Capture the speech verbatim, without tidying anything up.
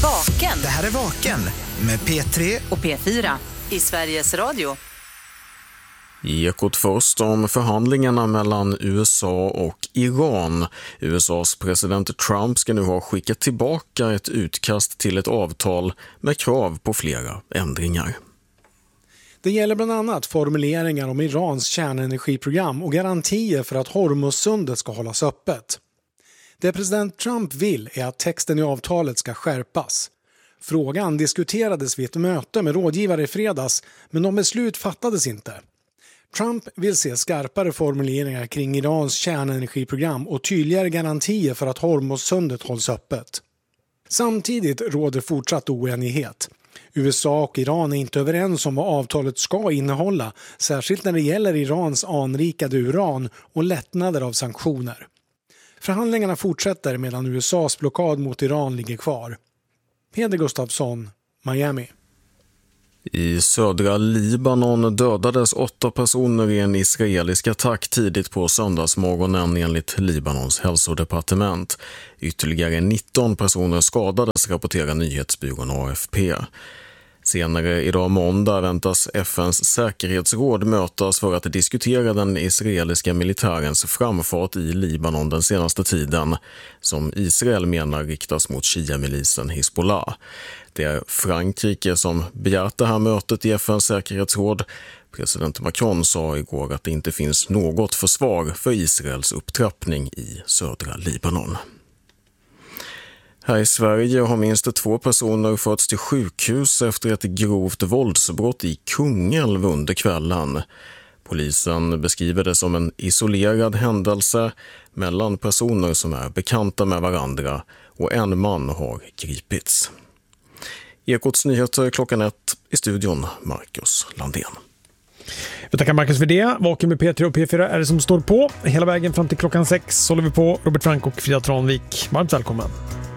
Vaken. Det här är Vaken med P tre och P fyra i Sveriges Radio. Ekot först om förhandlingarna mellan U S A och Iran. U S A:s president Trump ska nu ha skickat tillbaka ett utkast till ett avtal med krav på flera ändringar. Det gäller bland annat formuleringar om Irans kärnenergiprogram och garantier för att Hormuzsundet ska hållas öppet. Det president Trump vill är att texten i avtalet ska skärpas. Frågan diskuterades vid ett möte med rådgivare i fredags, men någon beslut fattades inte. Trump vill se skarpare formuleringar kring Irans kärnenergiprogram och tydligare garantier för att Hormuzsundet hålls öppet. Samtidigt råder fortsatt oenighet. U S A och Iran är inte överens om vad avtalet ska innehålla, särskilt när det gäller Irans anrikade uran och lättnader av sanktioner. Förhandlingarna fortsätter medan U S A:s blockad mot Iran ligger kvar. Peder Gustafsson, Miami. I södra Libanon dödades åtta personer i en israelisk attack tidigt på söndagsmorgonen enligt Libanons hälsodepartement. Ytterligare nitton personer skadades, rapporterar nyhetsbyrån A F P. Senare idag måndag väntas F N:s säkerhetsråd mötas för att diskutera den israeliska militärens framfart i Libanon den senaste tiden, som Israel menar riktas mot Shia-milisen Hezbollah. Det är Frankrike som begärt det här mötet i F N:s säkerhetsråd. President Macron sa igår att det inte finns något försvar för Israels upptrappning i södra Libanon. Här i Sverige har minst två personer förts till sjukhus efter ett grovt våldsbrott i Kungälv under kvällen. Polisen beskriver det som en isolerad händelse mellan personer som är bekanta med varandra, och en man har gripits. Ekots nyheter klockan ett, i studion Marcus Landén. Vi tackar Marcus för det. Vaken med P tre och P fyra är det som står på. Hela vägen fram till klockan sex håller vi på. Robert Frank och Frida Tranvik. Varmt välkommen.